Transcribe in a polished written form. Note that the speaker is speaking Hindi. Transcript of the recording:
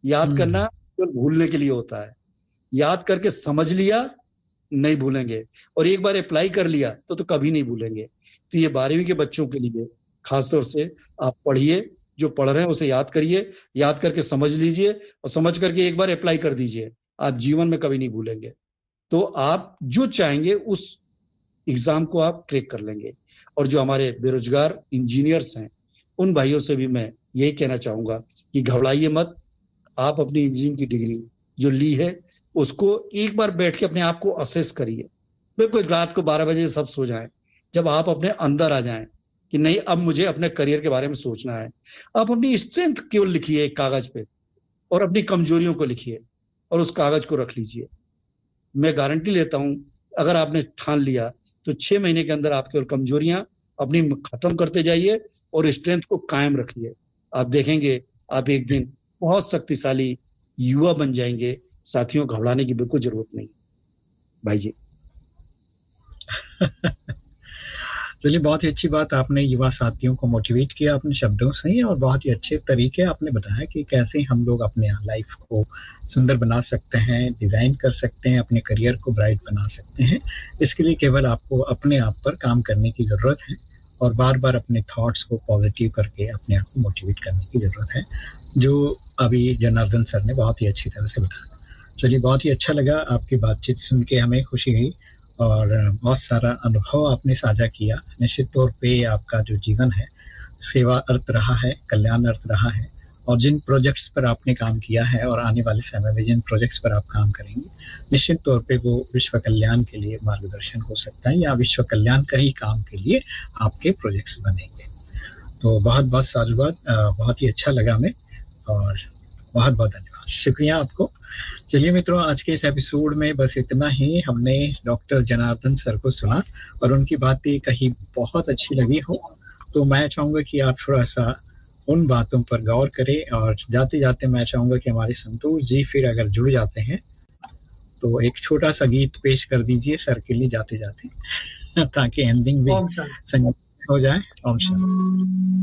याद करना केवल भूलने के लिए होता है। याद करके समझ लिया, नहीं भूलेंगे, और एक बार अप्लाई कर लिया तो कभी नहीं भूलेंगे। तो ये 12वीं के बच्चों के लिए खासतौर से आप पढ़िए, जो पढ़ रहे हैं उसे याद करिए, याद करके समझ लीजिए और समझ करके एक बार अप्लाई कर दीजिए, आप जीवन में कभी नहीं भूलेंगे। तो आप जो चाहेंगे उस एग्जाम को आप क्रैक कर लेंगे। और जो हमारे बेरोजगार इंजीनियर्स हैं, उन भाइयों से भी मैं यही कहना चाहूंगा कि घबराइए मत। आप अपनी इंजीनियरिंग की डिग्री जो ली है उसको एक बार बैठ के अपने आप को असेस करिए। बिल्कुल रात को 12 बजे सब सो जाएं, जब आप अपने अंदर आ जाएं कि नहीं अब मुझे अपने करियर के बारे में सोचना है। आप अपनी स्ट्रेंथ केवल लिखिए एक कागज पे और अपनी कमजोरियों को लिखिए और उस कागज को रख लीजिए। मैं गारंटी लेता हूं अगर आपने ठान लिया तो 6 महीने के अंदर आप केवल कमजोरियां अपनी खत्म करते जाइए और स्ट्रेंथ को कायम रखिए। आप देखेंगे आप एक दिन बहुत शक्तिशाली युवा बन जाएंगे। साथियों, घबराने की बिल्कुल जरूरत नहीं भाई जी। चलिए, बहुत ही अच्छी बात, आपने युवा साथियों को मोटिवेट किया अपने शब्दों से और बहुत ही अच्छे तरीके आपने बताया कि कैसे हम लोग अपने लाइफ को सुंदर बना सकते हैं, डिज़ाइन कर सकते हैं, अपने करियर को ब्राइट बना सकते हैं। इसके लिए केवल आपको अपने आप पर काम करने की ज़रूरत है और बार-बार अपने थॉट्स को पॉजिटिव करके अपने आप को मोटिवेट करने की ज़रूरत है, जो अभी जनार्दन सर ने बहुत ही अच्छी तरह से बताया। चलिए, बहुत ही अच्छा लगा आपकी बातचीत सुन के, हमें खुशी हुई और बहुत सारा अनुभव आपने साझा किया। निश्चित तौर पे आपका जो जीवन है, सेवा अर्थ रहा है, कल्याण अर्थ रहा है और जिन प्रोजेक्ट्स पर आपने काम किया है और आने वाले समय में जिन प्रोजेक्ट्स पर आप काम करेंगे, निश्चित तौर पे वो विश्व कल्याण के लिए मार्गदर्शन हो सकता है या विश्व कल्याण का ही काम के लिए आपके प्रोजेक्ट्स बनेंगे। तो बहुत-बहुत साधुवाद, बहुत ही अच्छा लगा हमें और बहुत-बहुत धन्यवाद। शुक्रिया आपको। चलिए मित्रों, आज के इस एपिसोड में बस इतना ही। हमने डॉक्टर जनार्दन सर को सुना और उनकी बातें कहीं बहुत अच्छी लगी हो, तो मैं चाहूँगा कि आप थोड़ा-सा उन बातों पर गौर करें और जाते-जाते मैं चाहूँगा कि हमारे संतोष जी फिर अगर जुड़ जाते हैं, तो एक छोटा-सा गीत पेश कर दीजिए सर के लिए जाते-जाते ताकि एंडिंग भी संगीत हो जाए। ओम शांति।